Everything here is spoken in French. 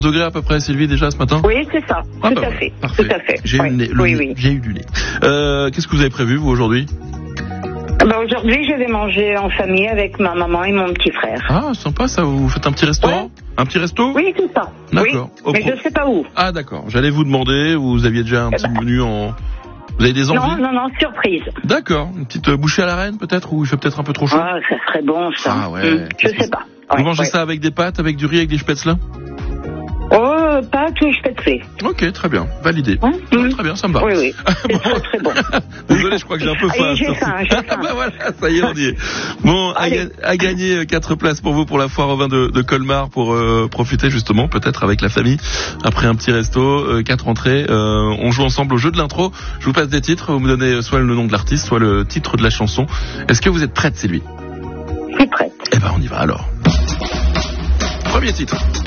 degrés à peu près, Sylvie, déjà ce matin? Oui, c'est ça. Tout à fait. Parfait. Tout à fait. J'ai eu du nez. Qu'est-ce que vous avez prévu, vous, aujourd'hui? Aujourd'hui, je vais manger en famille avec ma maman et mon petit frère. Ah, sympa ça, vous faites un petit restaurant? Un petit resto? Oui, c'est ça. D'accord. Oui, mais je sais pas où. Ah, d'accord. J'allais vous demander, vous aviez déjà un petit menu en... Vous avez des envies? Non, surprise. D'accord. Une petite bouchée à la reine, peut-être, ou il fait peut-être un peu trop chaud? Ah, ça serait bon, ça. Ah, ouais. Je sais pas. Vous mangez ça avec des pâtes, avec du riz, avec des spätzle? Oh, pâtes ou spätzle. Ok, très bien. Validé. Très bien, ça me va. Oui. C'est très, très bon. Désolé, je crois que j'ai un peu faim. J'ai faim. Bah voilà, ça y est, on y est. Bon, à gagner 4 places pour vous pour la foire au vin de Colmar pour profiter justement, peut-être avec la famille, après un petit resto, 4 entrées. On joue ensemble au jeu de l'intro. Je vous passe des titres. Vous me donnez soit le nom de l'artiste, soit le titre de la chanson. Est-ce que vous êtes prête, Sylvie? Je suis prête. Eh ben, on y va alors. Premier titre.